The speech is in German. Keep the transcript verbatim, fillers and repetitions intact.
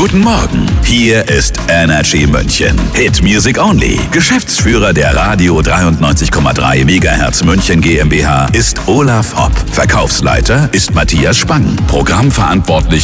Guten Morgen, hier ist Energy München. Hit Music Only. Geschäftsführer der Radio dreiundneunzig Komma drei Megahertz München GmbH ist Olaf Hopp. Verkaufsleiter ist Matthias Spang. Programmverantwortlich